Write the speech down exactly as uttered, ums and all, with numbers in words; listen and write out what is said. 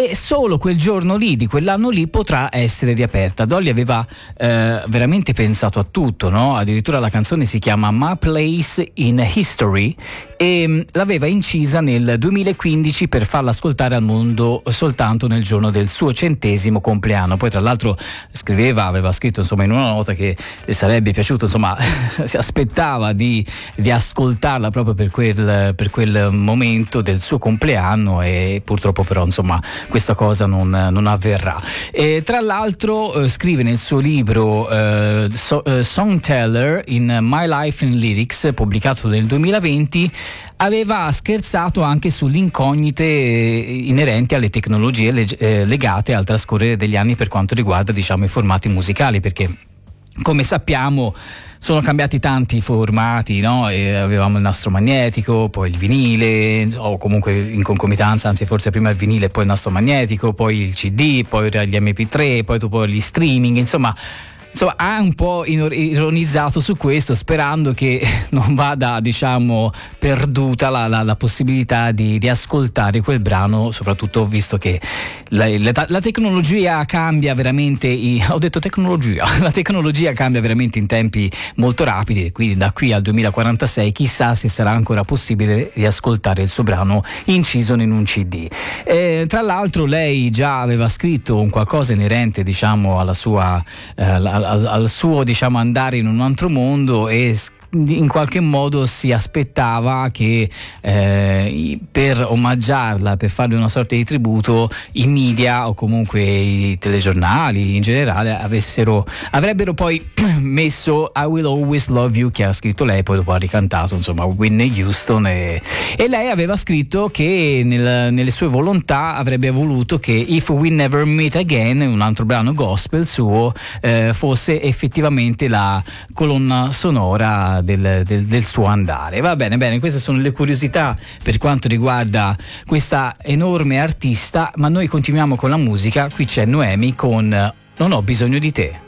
e solo quel giorno lì, di quell'anno lì, potrà essere riaperta. Dolly aveva eh, veramente pensato a tutto, no? Addirittura la canzone si chiama My Place in History e mh, l'aveva incisa nel duemilaquindici per farla ascoltare al mondo soltanto nel giorno del suo centesimo compleanno. Poi tra l'altro scriveva, aveva scritto insomma in una nota che le sarebbe piaciuto, insomma si aspettava di, di ascoltarla proprio per quel, per quel momento del suo compleanno, e purtroppo però insomma questa cosa non, non avverrà. E tra l'altro eh, scrive nel suo libro eh, so, eh, Songteller in My Life in Lyrics, pubblicato nel duemilaventi, aveva scherzato anche sulle incognite inerenti alle tecnologie leg- eh, legate al trascorrere degli anni per quanto riguarda, diciamo, i formati musicali, perché come sappiamo sono cambiati tanti formati, no? E avevamo il nastro magnetico, poi il vinile, o comunque in concomitanza, anzi forse prima il vinile e poi il nastro magnetico, poi il C D, poi gli M P tre, poi dopo gli streaming, insomma Insomma, ha un po' ironizzato su questo, sperando che non vada, diciamo, perduta la, la, la possibilità di riascoltare quel brano, soprattutto visto che la, la, la tecnologia cambia veramente, in, ho detto tecnologia, la tecnologia cambia veramente in tempi molto rapidi, quindi da qui al duemilaquarantasei chissà se sarà ancora possibile riascoltare il suo brano inciso in un C D. E, tra l'altro lei già aveva scritto un qualcosa inerente, diciamo, alla sua eh, al, al suo, diciamo, andare in un altro mondo, e in qualche modo si aspettava che eh, per omaggiarla, per farle una sorta di tributo, i media o comunque i telegiornali in generale avessero avrebbero poi messo I Will Always Love You, che ha scritto lei, poi dopo ha ricantato insomma Whitney Houston, e, e lei aveva scritto che nel, nelle sue volontà avrebbe voluto che If We Never Meet Again, un altro brano gospel suo, eh, fosse effettivamente la colonna sonora Del, del, del suo andare. Va bene, bene, queste sono le curiosità per quanto riguarda questa enorme artista, ma noi continuiamo con la musica. Qui c'è Noemi con Non ho bisogno di te.